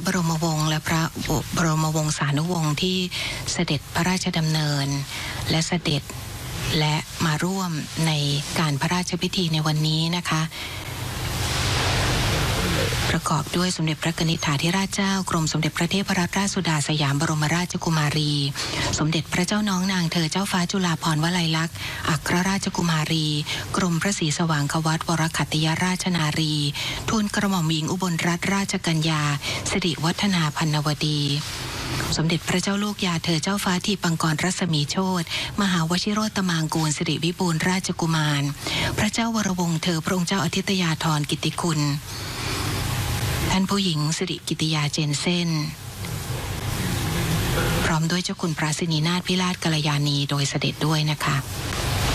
บรมวงศ์และพระบรมวงศานุวงศ์ที่เสด็จพระราชดำเนินและเสด็จและมาร่วมในการพระราชพิธีในวันนี้นะคะประกอบด้วยสมเด็จพระนิธิถาธิราชเจ้ากรมสมเด็จพระเทพรัตนราชสุดาสยามบรมราชกุมารีสมเด็จพระเจ้าน้องนางเธอเจ้าฟ้าจุฬาภรณ์วลัยลักษณ์อัครราชกุมารีกรมพระศรีสว่างควัตวรขัตติยราชนารีทูลกระหม่อมหญิงอุบลรัตนราชกัญญาสิริวัฒนาพันนวดีสมเด็จพระเจ้าลูกยาเธอเจ้าฟ้าทีปังกรรัศมีโชติมหาวชิโรตมางกูลสิริวิบูลย์ราชกุมารพระเจ้าวรวงศ์เธอพระองค์เจ้าอธิตยาธรกิตติคุณท่านผู้หญิงสิริกิติยาเจนเซ่นพร้อมด้วยเจ้าคุณพระสินีนาถพิราชกัลยาณีโดยเสด็จด้วยนะคะ